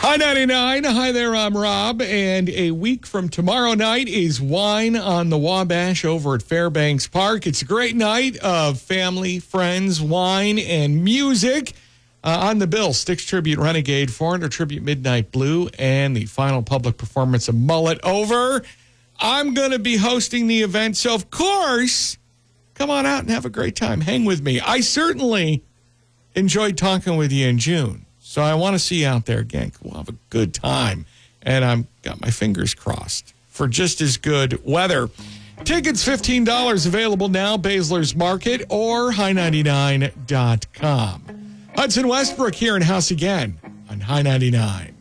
Hi, 99. Hi there, I'm Rob. And a week from tomorrow night is Wine on the Wabash over at Fairbanks Park. It's a great night of family, friends, wine, and music. On the bill, Styx Tribute Renegade, Foreigner Tribute Midnight Blue, and the final public performance of Mullet Over. I'm going to be hosting the event, so of course, come on out and have a great time. Hang with me. I certainly enjoyed talking with you in June. So I want to see you out there again. We'll have a good time. And I've got my fingers crossed for just as good weather. Tickets $15 available now, Baszler's Market or high99.com. Hudson Westbrook here in house again on High 99.